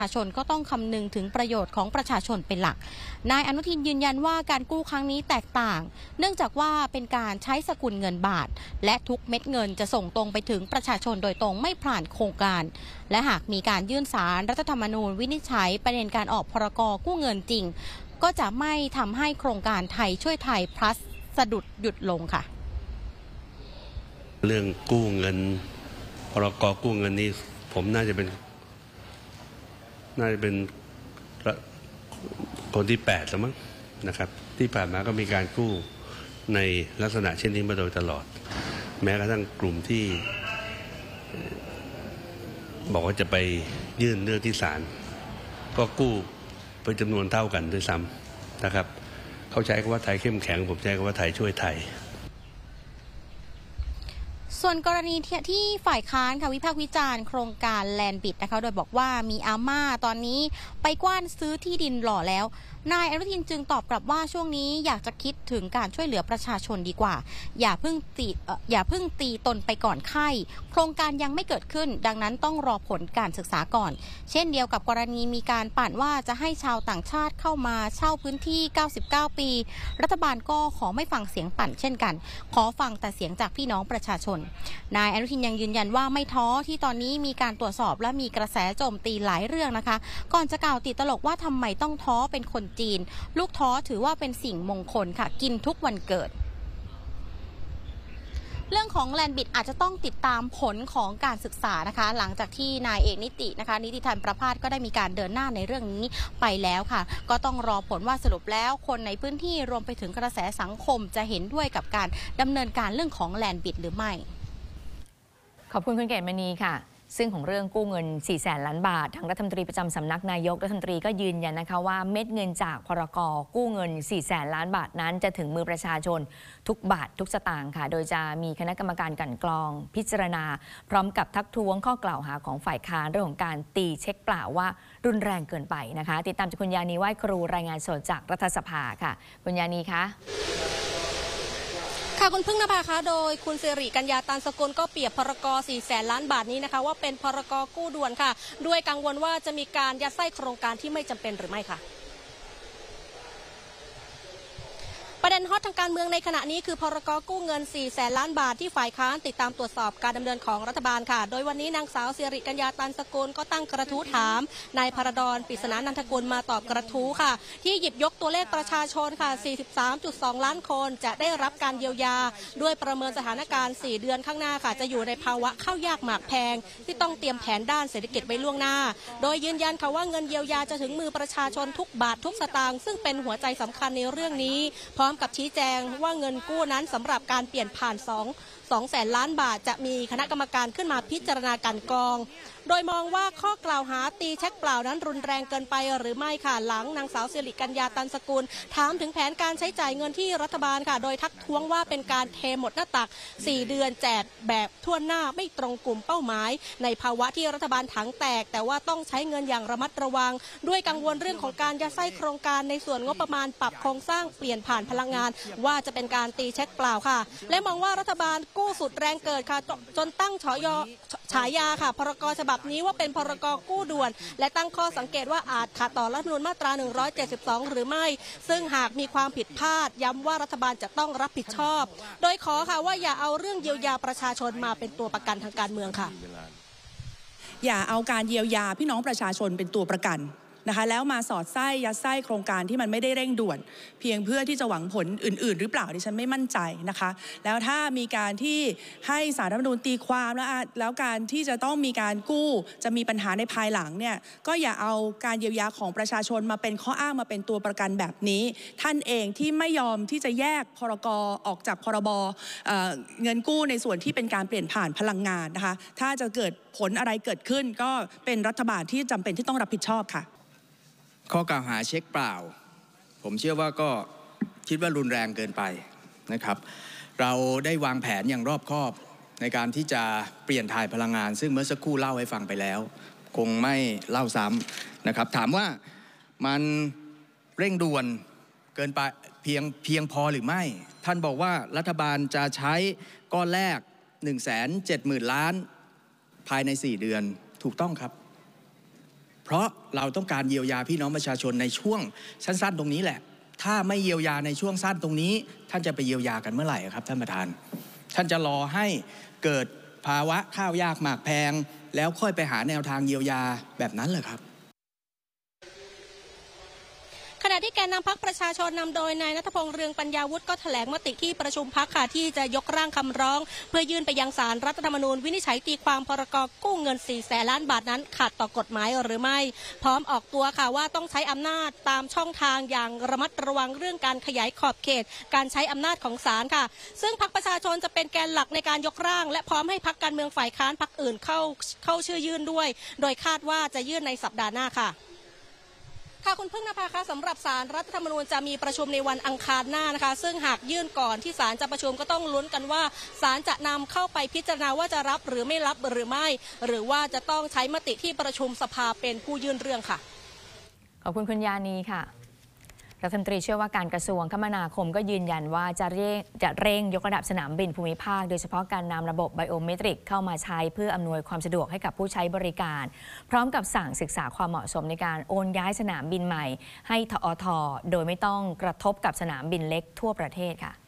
ประชาชนก็ต้องคำนึงถึงประโยชน์ของประชาชนเป็นหลักนายอนุทินยืนยันว่าการกู้ครั้งนี้แตกต่างเนื่องจากว่าเป็นการใช้สกุลเงินบาทและทุกเม็ดเงินจะส่งตรงไปถึงประชาชนโดยตรงไม่ผ่านโครงการและหากมีการยื่นศาลรัฐธรรมนูญวินิจฉัยประเด็นการออกพรก.กู้เงินจริงก็จะไม่ทำให้โครงการไทยช่วยไทย plus สะดุดหยุดลงค่ะเรื่องกู้เงินพรก.กู้เงินนี้ผมน่าจะเป็นคนที่8แล้วมั้งนะครับที่ผ่านมาก็มีการกู้ในลักษณะเช่นนี้มาโดยตลอดแม้กระทั่งกลุ่มที่บอกว่าจะไปยื่นเรื่องที่ศาลก็กู้เป็นจำนวนเท่ากันด้วยซ้ำนะครับเขาใช้คำว่าไทยเข้มแข็งผมใช้คำว่าไทยช่วยไทยส่วนกรณีที่ฝ่ายค้านค่ะวิพากษ์วิจารณ์โครงการแลนด์บิดนะคะโดยบอกว่ามีอาม่าตอนนี้ไปกว้านซื้อที่ดินหล่อแล้วนายอนุทินจึงตอบกลับว่าช่วงนี้อยากจะคิดถึงการช่วยเหลือประชาชนดีกว่าอย่าเพิ่งตีตนไปก่อนไข้โครงการยังไม่เกิดขึ้นดังนั้นต้องรอผลการศึกษาก่อนเช่นเดียวกับกรณีมีการปั่นว่าจะให้ชาวต่างชาติเข้ามาเช่าพื้นที่99ปีรัฐบาลก็ขอไม่ฟังเสียงปั่นเช่นกันขอฟังแต่เสียงจากพี่น้องประชาชนนายอนุทินยังยืนยันว่าไม่ท้อที่ตอนนี้มีการตรวจสอบและมีกระแสโจมตีหลายเรื่องนะคะก่อนจะกล่าวติดตลกว่าทำไมต้องท้อเป็นคนจีนลูกท้อถือว่าเป็นสิ่งมงคลค่ะกินทุกวันเกิดเรื่องของแลนด์บิดอาจจะต้องติดตามผลของการศึกษานะคะหลังจากที่นายเอกนิตินะคะนิติธรรมประภาสก็ได้มีการเดินหน้าในเรื่องนี้ไปแล้วค่ะก็ต้องรอผลว่าสรุปแล้วคนในพื้นที่รวมไปถึงกระแสสังคมจะเห็นด้วยกับการดำเนินการเรื่องของแลนด์บิดหรือไม่ขอบคุณคุณเกศมณีค่ะซึ่งของเรื่องกู้เงิน 400,000 ล้านบาททางรัฐมนตรีประจำสำนักนายกรัฐมนตรีก็ยืนยันนะคะว่าเม็ดเงินจากพรก.กู้เงิน 400,000 ล้านบาทนั้นจะถึงมือประชาชนทุกบาททุกสตางค์ค่ะโดยจะมีคณะกรรมการกลั่นกรองพิจารณาพร้อมกับทักท้วงข้อกล่าวหาของฝ่ายค้านเรื่องของการตีเช็คเปล่าว่ารุนแรงเกินไปนะคะติดตามจากคุณยานีไหว้ครูรายงานสดจากรัฐสภาค่ะคุณยานีคะค่ะคุณพึ่งนภาคะโดยคุณสิริกัญญาตันสกุลก็เปรียบพรก400,000 ล้านบาทนี้นะคะว่าเป็นพรกกู้ด่วนค่ะด้วยกังวลว่าจะมีการยัดไส้โครงการที่ไม่จำเป็นหรือไม่ค่ะประเด็นฮอตทางการเมืองในขณะนี้คือพรกกู้เงิน 400,000 ล้านบาทที่ฝ่ายค้านติดตามตรวจสอบการดำเนินของรัฐบาลค่ะโดยวันนี้นางสาวสิริกัญญาตันสกุลก็ตั้งกระทู้ถามนายพระดอนปริศนานันทกุลมาตอบกระทู้ค่ะที่หยิบยกตัวเลขประชาชนค่ะ 43.2 ล้านคนจะได้รับการเยียวยาด้วยประเมินสถานการณ์4 เดือนข้างหน้าค่ะจะอยู่ในภาวะข้าวยากหมากแพงที่ต้องเตรียมแผนด้านเศรษฐกิจไว้ล่วงหน้าโดยยืนยันค่ะว่าเงินเยียวยาจะถึงมือประชาชนทุกบาททุกสตางค์ซึ่งเป็นหัวใจสำคัญในเรื่องนี้พร้อมกับชี้แจงว่าเงินกู้นั้นสำหรับการเปลี่ยนผ่าน200,000 ล้านบาทจะมีคณะกรรมการขึ้นมาพิจารณากันกองโดยมองว่าข้อกล่าวหาตีเช็คเปล่านั้นรุนแรงเกินไปหรือไม่ค่ะหลังนางสาวสิริกัญญาตันสกุลถามถึงแผนการใช้จ่ายเงินที่รัฐบาลค่ะโดยทักท้วงว่าเป็นการเทหมดหน้าตัก4 เดือนแจกแบบทั่วหน้าไม่ตรงกลุ่มเป้าหมายในภาวะที่รัฐบาลถังแตกแต่ว่าต้องใช้เงินอย่างระมัดระวังด้วยกังวลเรื่องของการยัดไส้โครงการในส่วนงบประมาณปรับโครงสร้างเปลี่ยนผ่านพลังงานว่าจะเป็นการตีเช็คเปล่าค่ะและมองว่ารัฐบาลกู้สุดแรงเกิดค่ะจนตั้งฉายาค่ะพรกฉบับนี้ว่าเป็นพรกกู้ด่วนและตั้งข้อสังเกตว่าอาจขัดต่อรัฐธรรมนูญมาตรา172หรือไม่ซึ่งหากมีความผิดพลาดย้ำว่ารัฐบาลจะต้องรับผิดชอบโดยขอค่ะว่าอย่าเอาเรื่องเยียวยาประชาชนมาเป็นตัวประกันทางการเมืองค่ะอย่าเอาการเยียวยาพี่น้องประชาชนเป็นตัวประกันนะคะแล้วมาสอดไส้ยัดไส้โครงการที่มันไม่ได้เร่งด่วนเพียงเพื่อที่จะหวังผลอื่นๆหรือเปล่าดิฉันไม่มั่นใจนะคะแล้วถ้ามีการที่ให้ศาลรัฐธรรมนูญตีความแล้วการที่จะต้องมีการกู้จะมีปัญหาในภายหลังเนี่ยก็อย่าเอาการเยียวยาของประชาชนมาเป็นข้ออ้างมาเป็นตัวประกันแบบนี้ท่านเองที่ไม่ยอมที่จะแยกพรก.ออกจากพรบ.เงินกู้ในส่วนที่เป็นการเปลี่ยนผ่านพลังงานนะคะถ้าจะเกิดผลอะไรเกิดขึ้นก็เป็นรัฐบาลที่จำเป็นที่ต้องรับผิดชอบค่ะข้อกล่าวหาเช็คเปล่าผมเชื่อว่าก็คิดว่ารุนแรงเกินไปนะครับเราได้วางแผนอย่างรอบคอบในการที่จะเปลี่ยนถ่ายพลังงานซึ่งเมื่อสักครู่เล่าให้ฟังไปแล้วคงไม่เล่าซ้ำนะครับถามว่ามันเร่งด่วนเกินไปเพียงพอหรือไม่ท่านบอกว่ารัฐบาลจะใช้ก้อนแรก 170,000 ล้านภายใน4 เดือนถูกต้องครับเพเพราะเราต้องการเยียวยาพี่น้องประชาชนในช่วงสั้นๆตรงนี้แหละถ้าไม่เยียวยาในช่วงสั้นตรงนี้ท่านจะไปเยียวยากันเมื่อไหร่ครับท่านประธานท่านจะรอให้เกิดภาวะข้าวยากหมากแพงแล้วค่อยไปหาแนวทางเยียวยาแบบนั้นเหรอครับขณะที่แกนนำพรรคประชาชนนำโดยนายณัฐพงษ์เรืองปัญญาวุฒิก็แถลงมติที่ประชุมพรรคค่ะที่จะยกร่างคำร้องเพื่อยื่นไปยังศาลรัฐธรรมนูญวินิจฉัยตีความพรก.กู้เงิน 400,000 ล้านบาทนั้นขัดต่อกฎหมายหรือไม่พร้อมออกตัวค่ะว่าต้องใช้อำนาจตามช่องทางอย่างระมัดระวังเรื่องการขยายขอบเขตการใช้อำนาจของศาลค่ะซึ่งพรรคประชาชนจะเป็นแกนหลักในการยกร่างและพร้อมให้พรรคการเมืองฝ่ายค้านพรรคอื่นเข้าชื่อยื่นด้วยโดยคาดว่าจะยื่นในสัปดาห์หน้าค่ะคุณพึ่งนภาคะสำหรับศาลรัฐธรรมนูญจะมีประชุมในวันอังคารหน้านะคะซึ่งหากยื่นก่อนที่ศาลจะประชุมก็ต้องลุ้นกันว่าศาลจะนำเข้าไปพิจารณาว่าจะรับหรือไม่รับหรือไม่หรือว่าจะต้องใช้มติที่ประชุมสภาเป็นผู้ยื่นเรื่องค่ะขอบคุณคุณยานีค่ะรัฐมนตรีเชื่อว่าการกระทรวงคมนาคมก็ยืนยันว่าจะเร่งยกระดับสนามบินภูมิภาคโดยเฉพาะการนำระบบไบโอเมตริกเข้ามาใช้เพื่ออำนวยความสะดวกให้กับผู้ใช้บริการพร้อมกับสั่งศึกษาความเหมาะสมในการโอนย้ายสนามบินใหม่ให้ทอท.โดยไม่ต้องกระทบกับสนามบินเล็กทั่วประเทศค่ะ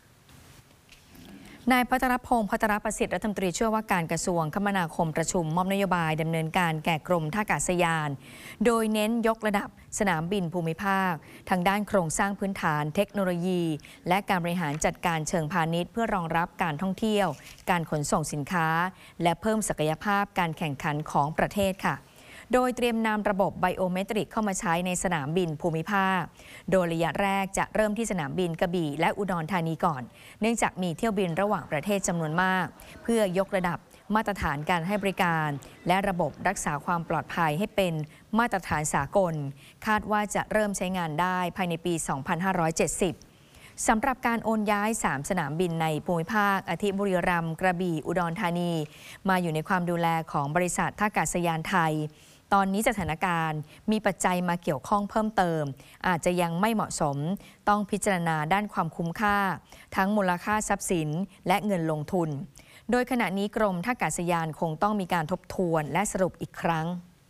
นายภัทรพงษ์ภัทรประสิทธิ์รัฐมนตรีเชื่อว่าการกระทรวงคมนาคมประชุมมอบนโยบายดำเนินการแก่กรมท่าอากาศยานโดยเน้นยกระดับสนามบินภูมิภาคทางด้านโครงสร้างพื้นฐานเทคโนโลยีและการบริหารจัดการเชิงพาณิชย์เพื่อรองรับการท่องเที่ยวการขนส่งสินค้าและเพิ่มศักยภาพการแข่งขันของประเทศค่ะโดยเตรียมนำระบบไบโอเมตริกเข้ามาใช้ในสนามบินภูมิภาคโดยระยะแรกจะเริ่มที่สนามบินกระบี่และอุดรธานีก่อนเนื่องจากมีเที่ยวบินระหว่างประเทศจำนวนมากเพื่อยกระดับมาตรฐานการให้บริการและระบบรักษาความปลอดภัยให้เป็นมาตรฐานสากลคาดว่าจะเริ่มใช้งานได้ภายในปี 2570สำหรับการโอนย้าย3สนามบินในภูมิภาคอาทิบุรีรัมย์กระบี่อุดรธานีมาอยู่ในความดูแลของบริษัทท่าอากาศยานไทยตอนนี้สถานการณ์มีปัจจัยมาเกี่ยวข้องเพิ่มเติมอาจจะยังไม่เหมาะสมต้องพิจารณาด้านความคุ้มค่าทั้งมูลค่าทรัพย์สินและเงินลงทุนโดยขณะนี้กรมท่าอากาศยานคงต้องมีการทบทวนและสรุปอีกครั้ง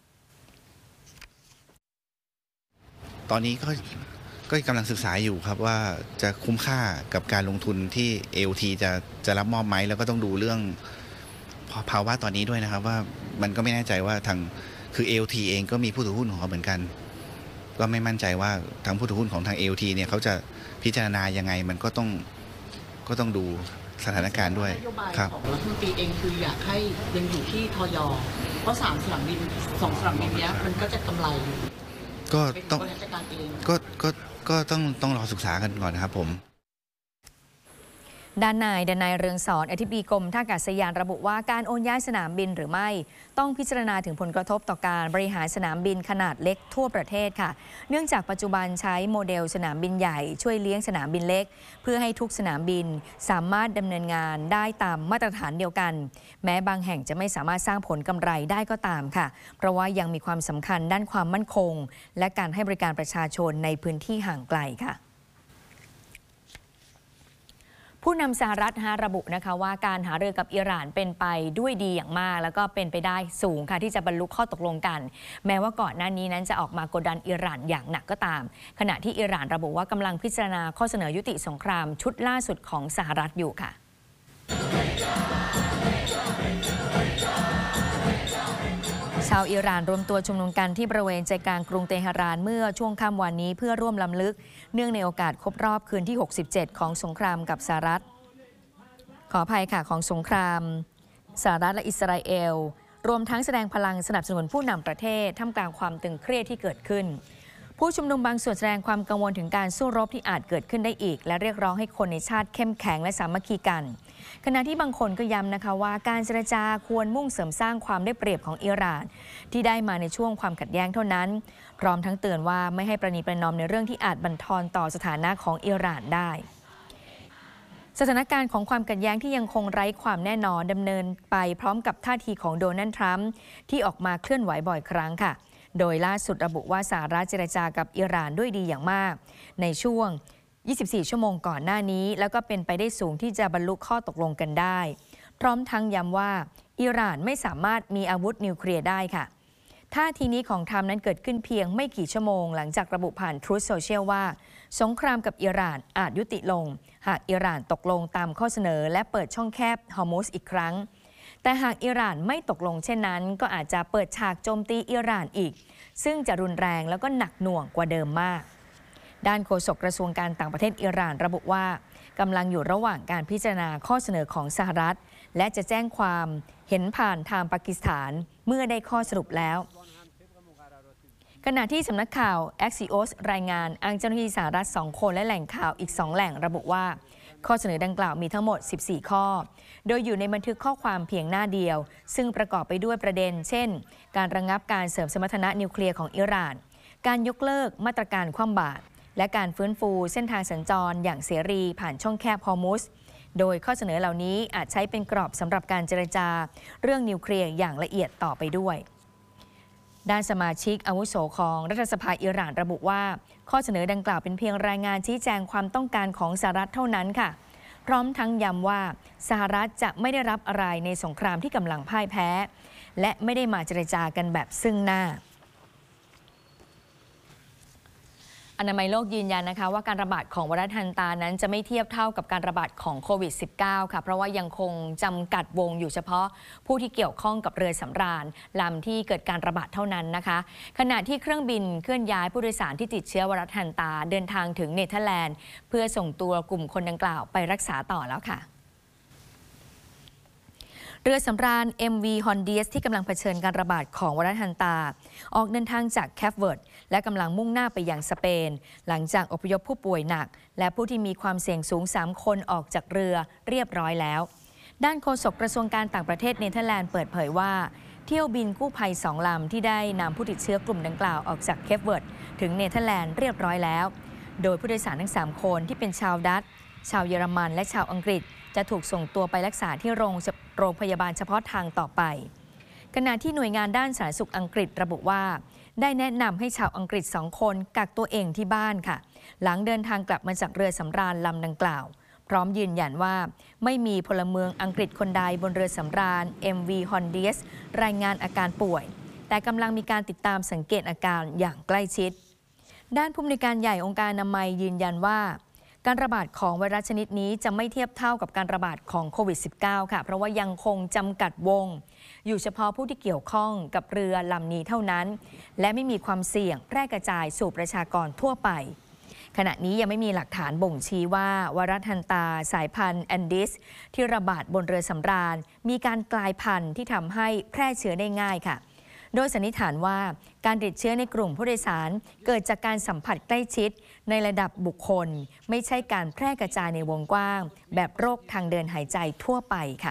ตอนนี้ก็กำลังศึกษาอยู่ครับว่าจะคุ้มค่ากับการลงทุนที่ AOT จะรับมอบไหมแล้วก็ต้องดูเรื่องภาวะตอนนี้ด้วยนะครับว่ามันก็ไม่แน่ใจว่าคือ AOT เองก็มีผู้ถือหุ้นของเขาเหมือนกันก็ไม่มั่นใจว่าทางผู้ถือหุ้นของทาง AOT เนี่ยเขาจะพิจารณายังไงมันก็ต้องดูสถานการณ์ด้วยครับของรัฐมนตรีเองคืออยากให้ยังอยู่ที่ทย.เพราะ3สนามบิน2สนามบินนี้มันก็จะกำไรก็ต้องรอศึกษากันก่อนนะครับผมด้านนายดนัยเรืองสอนอธิบดีกรมท่าอากาศยานระบุว่าการโอนย้ายสนามบินหรือไม่ต้องพิจารณาถึงผลกระทบต่อการบริหารสนามบินขนาดเล็กทั่วประเทศค่ะเนื่องจากปัจจุบันใช้โมเดลสนามบินใหญ่ช่วยเลี้ยงสนามบินเล็กเพื่อให้ทุกสนามบินสามารถดำเนินงานได้ตามมาตรฐานเดียวกันแม้บางแห่งจะไม่สามารถสร้างผลกำไรได้ก็ตามค่ะเพราะว่ายังมีความสำคัญด้านความมั่นคงและการให้บริการประชาชนในพื้นที่ห่างไกลค่ะผู้นำสหรัฐระบุนะคะว่าการหารือกับอิหร่านเป็นไปด้วยดีอย่างมากแล้วก็เป็นไปได้สูงค่ะที่จะบรรลุข้อตกลงกันแม้ว่าก่อนหน้านี้นั้นจะออกมากดดันอิหร่านอย่างหนักก็ตามขณะที่อิหร่านระบุว่ากำลังพิจารณาข้อเสนอยุติสงครามชุดล่าสุดของสหรัฐอยู่ค่ะชาวอิหร่านรวมตัวชุมนุมกันที่บริเวณใจกลางกรุงเตหะรานเมื่อช่วงค่ำวันนี้เพื่อร่วมรำลึกเนื่องในโอกาสครบรอบคืนที่67ของสงครามกับสหรัฐขออภัยค่ะของสงครามสหรัฐและอิสราเอลรวมทั้งแสดงพลังสนับสนุนผู้นำประเทศท่ามกลางความตึงเครียดที่เกิดขึ้นผู้ชุมนุมบางส่วนแสดงความกังวลถึงการสู้รบที่อาจเกิดขึ้นได้อีกและเรียกร้องให้คนในชาติเข้มแข็งและสามัคคีกันขณะที่บางคนก็ย้ำนะคะว่าการเจรจาควรมุ่งเสริมสร้างความได้เปรียบของอิหร่านที่ได้มาในช่วงความขัดแย้งเท่านั้นพร้อมทั้งเตือนว่าไม่ให้ประนีประนอมในเรื่องที่อาจบั่นทอนต่อสถานะของอิหร่านได้สถานการณ์ของความขัดแย้งที่ยังคงไร้ความแน่นอนดำเนินไปพร้อมกับท่าทีของโดนัลด์ทรัมป์ที่ออกมาเคลื่อนไหวบ่อยครั้งค่ะโดยล่าสุดระบุว่าสหรัฐเจรจากับอิหร่านด้วยดีอย่างมากในช่วง24 ชั่วโมงก่อนหน้านี้แล้วก็เป็นไปได้สูงที่จะบรรลุข้อตกลงกันได้พร้อมทั้งย้ำว่าอิหร่านไม่สามารถมีอาวุธนิวเคลียร์ได้ค่ะท่าทีนี้ของทรัมป์นั้นเกิดขึ้นเพียงไม่กี่ชั่วโมงหลังจากระบุผ่าน Truth Social ว่าสงครามกับอิหร่านอาจยุติลงหากอิหร่านตกลงตามข้อเสนอและเปิดช่องแคบฮอร์มุซอีกครั้งแต่หากอิหร่านไม่ตกลงเช่นนั้นก็อาจจะเปิดฉากโจมตีอิหร่านอีกซึ่งจะรุนแรงแล้วก็หนักหน่วงกว่าเดิมมากด้านโฆษกกระทรวงการต่างประเทศอิหร่านระบุว่ากำลังอยู่ระหว่างการพิจารณาข้อเสนอของสหรัฐและจะแจ้งความเห็นผ่านทางปากีสถานเมื่อได้ข้อสรุปแล้วขณะที่สำนักข่าว Axios รายงานอ้างเจ้าหน้าที่สหรัฐ2 คนและแหล่งข่าวอีก2 แหล่งระบุว่าข้อเสนอดังกล่าวมีทั้งหมด14 ข้อโดยอยู่ในบันทึกข้อความเพียงหน้าเดียวซึ่งประกอบไปด้วยประเด็นเช่นการระงับการเสริมสมรรถนะนิวเคลียร์ของอิหร่านการยกเลิกมาตรการคว่ำบาตรและการฟื้นฟูเส้นทางสัญจรอย่างเสรีผ่านช่องแคบฮอร์มุซโดยข้อเสนอเหล่านี้อาจใช้เป็นกรอบสำหรับการเจรจาเรื่องนิวเคลียร์อย่างละเอียดต่อไปด้วยด้านสมาชิกอาวุโสของรัฐสภาอิหร่านระบุว่าข้อเสนอดังกล่าวเป็นเพียงรายงานชี้แจงความต้องการของสหรัฐเท่านั้นค่ะพร้อมทั้งย้ำว่าสหรัฐจะไม่ได้รับอะไรในสงครามที่กำลังพ่ายแพ้และไม่ได้มาเจรจากันแบบซึ่งหน้าอนามัยโลกยืนยันนะคะว่าการระบาดของไวรัสฮันตานั้นจะไม่เทียบเท่ากับการระบาดของโควิด -19 ค่ะเพราะว่ายังคงจำกัดวงอยู่เฉพาะผู้ที่เกี่ยวข้องกับเรือสำราญลำที่เกิดการระบาดเท่านั้นนะคะขณะที่เครื่องบินเคลื่อนย้ายผู้โดยสารที่ติดเชื้อไวรัสฮันตาเดินทางถึงเนเธอร์แลนด์เพื่อส่งตัวกลุ่มคนดังกล่าวไปรักษาต่อแล้วค่ะเรือสำราญ MV Hondias ที่กำลังเผชิญการระบาดของไวรัสฮันตาออกเดินทางจากแคปเวิร์ดและกำลังมุ่งหน้าไปยังสเปนหลังจากอพยพผู้ป่วยหนักและผู้ที่มีความเสี่ยงสูง3 คนออกจากเรือเรียบร้อยแล้วด้านโฆษกกระทรวงการต่างประเทศเนเธอร์แลนด์เปิดเผยว่าเที่ยวบินกู้ภัย2 ลำที่ได้นำผู้ติดเชื้อกลุ่มดังกล่าวออกจากแคปเวิร์ดถึงเนเธอร์แลนด์เรียบร้อยแล้วโดยผู้โดยสารทั้ง3 คนที่เป็นชาวดัตช์ชาวเยอรมันและชาวอังกฤษจะถูกส่งตัวไปรักษาที่โรงพยาบาลเฉพาะทางต่อไปขณะที่หน่วยงานด้านสาธารณสุขอังกฤษระบุว่าได้แนะนำให้ชาวอังกฤษ2 คนกักตัวเองที่บ้านค่ะหลังเดินทางกลับมาจากเรือสำราญลำดังกล่าวพร้อมยืนยันว่าไม่มีพลเมืองอังกฤษคนใดบนเรือสำราญ MV Hondias รายงานอาการป่วยแต่กำลังมีการติดตามสังเกตอาการอย่างใกล้ชิดด้านผู้อำนวยการใหญ่องค์การอนามัยยืนยันว่าการระบาดของไวรัสชนิดนี้จะไม่เทียบเท่ากับการระบาดของโควิด -19 ค่ะเพราะว่ายังคงจำกัดวงอยู่เฉพาะผู้ที่เกี่ยวข้องกับเรือลำนี้เท่านั้นและไม่มีความเสี่ยงแพร่กระจายสู่ประชากรทั่วไปขณะนี้ยังไม่มีหลักฐานบ่งชี้ว่าไวรัสฮันตาสายพันธุ์แอนดิสที่ระบาดบนเรือสำราญมีการกลายพันธุ์ที่ทำให้แพร่เชื้อได้ง่ายค่ะโดยสันนิษฐานว่าการติดเชื้อในกลุ่มผู้โดยสารเกิดจากการสัมผัสใกล้ชิดในระดับบุคคลไม่ใช่การแพร่กระจายในวงกว้างแบบโรคทางเดินหายใจทั่วไปค่ะ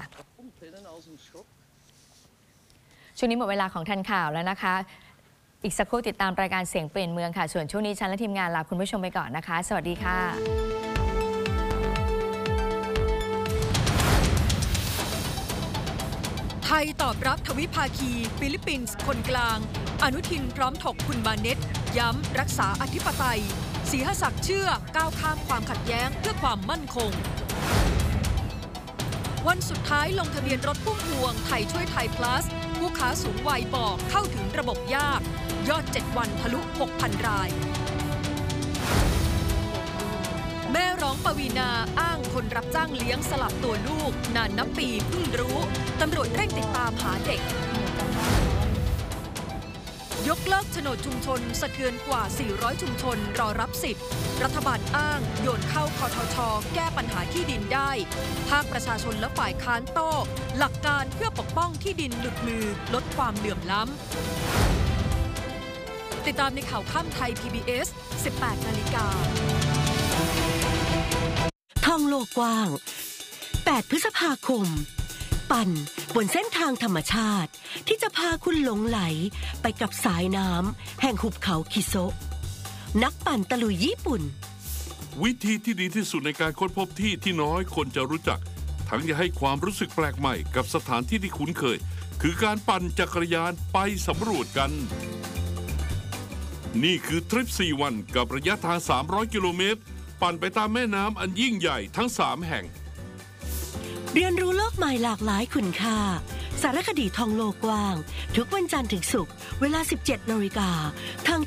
ช่วงนี้หมดเวลาของทันข่าวแล้วนะคะอีกสักครู่ติดตามรายการเสียงเปลี่ยนเมืองค่ะส่วนช่วงนี้ฉันและทีมงานลาคุณผู้ชมไปก่อนนะคะสวัสดีค่ะไทยตอบรับทวิภาคีฟิลิปปินส์คนกลางอนุทินพร้อมถกคุณมาเน็ตย้ำรักษาอธิปไตยศรีหศักดิ์เชื่อก้าวข้ามความขัดแย้งเพื่อความมั่นคงวันสุดท้ายลงทะเบียนรถพุ่มพวงไทยช่วยไทย plus ผู้ค้าสูงวัยบอกเข้าถึงระบบยากยอด7 วันทะลุ 6,000 รายแม่ร้องปวีณาอ้างคนรับจ้างเลี้ยงสลับตัวลูกนานนับปีเพิ่งรู้ตำรวจเร่งติดตามหาเด็กยกเลิกโฉนดชุมชนสะเทือนกว่า400ชุมชนรอรับสิทธิ์รัฐบาลอ้างโยนเข้าคทช.แก้ปัญหาที่ดินได้ภาคประชาชนและฝ่ายค้านโต้หลักการเพื่อปกป้องที่ดินหลุดมือลดความเหลื่อมล้ำติดตามในข่าวค่ำไทย PBS 18 นาฬิกาท่องโลกกว้าง8 พฤษภาคมปั่นบนเส้นทางธรรมชาติที่จะพาคุณหลงไหลไปกับสายน้ำแห่งหุบเขาคิโซะนักปั่นตะลุยญี่ปุ่นวิธีที่ดีที่สุดในการค้นพบที่ที่น้อยคนจะรู้จักทั้งจะให้ความรู้สึกแปลกใหม่กับสถานที่ที่คุ้นเคยคือการปั่นจักรยานไปสำรวจกันนี่คือทริป4 วันกับระยะทาง300 กิโลเมตรปั่นไปตามแม่น้ำอันยิ่งใหญ่ทั้ง3 แห่งเรียนรู้โลกใหม่หลากหลายคุณค่าสารคดีท่องโลกกว้างทุกวันจันทร์ถึงศุกร์เวลา 17 นาฬิกาทาง